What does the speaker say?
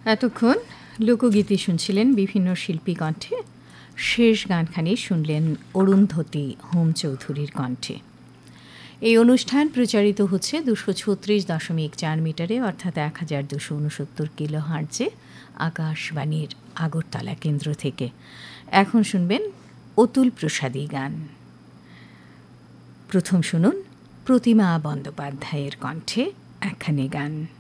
এতক্ষণ লোকগীতি শুনছিলেন বিভিন্ন শিল্পী কণ্ঠে। শেষ গানখানি শুনলেন অরুন্ধতী হোম চৌধুরীর কণ্ঠে। এই অনুষ্ঠান প্রচারিত হচ্ছে 236.4 মিটারে অর্থাৎ 1269 কিলোহার্টজে আকাশবাণীর আগরতলা কেন্দ্র থেকে। এখন শুনবেন অতুল প্রসাদী গান। প্রথম শুনুন প্রতিমা বন্দ্যোপাধ্যায়ের কণ্ঠে একখানি গান।